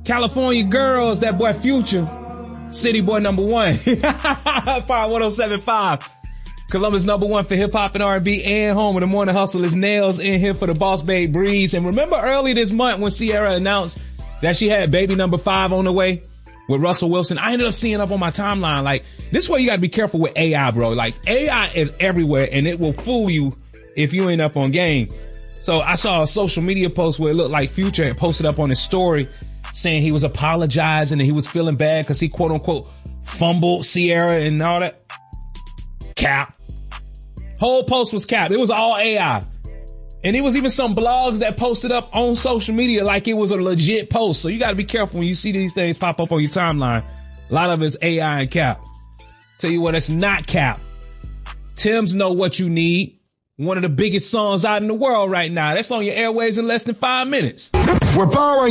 California girls, that boy Future, City Boy #1. Power 107.5. Columbus #1 for hip hop and R&B and home of the morning hustle is Nails in here for the Boss Babe Breeze. And remember early this month when Ciara announced that she had baby #5 on the way with Russell Wilson? I ended up seeing up on my timeline. Like, this is why you gotta be careful with AI, bro. Like, AI is everywhere and it will fool you if you ain't up on game. So I saw a social media post where it looked like Future had posted up on his story saying he was apologizing and he was feeling bad because he quote unquote fumbled Ciara and all that. Cap. Whole post was cap. It was all AI. And it was even some blogs that posted up on social media like it was a legit post. So you got to be careful when you see these things pop up on your timeline. A lot of it's AI and cap. Tell you what, it's not cap. Tim's Know What You Need. One of the biggest songs out in the world right now. That's on your airways in less than 5 minutes. We're powering